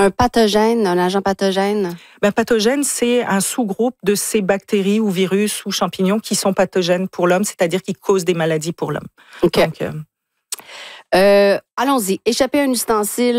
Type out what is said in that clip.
un pathogène, un agent pathogène? Pathogène, c'est un sous-groupe de ces bactéries ou virus ou champignons qui sont pathogènes pour l'homme, c'est-à-dire qui causent des maladies pour l'homme. OK. Donc, Allons-y. Échapper à un ustensile